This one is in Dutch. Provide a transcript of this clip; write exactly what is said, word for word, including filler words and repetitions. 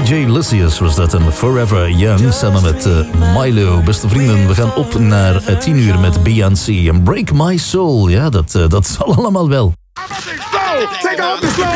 D J Lysius was dat en Forever Young samen met uh, Milo. Beste vrienden, we gaan op naar uh, tien uur met Beyoncé en Break My Soul. Ja, dat, uh, dat zal allemaal wel. Take off the slow.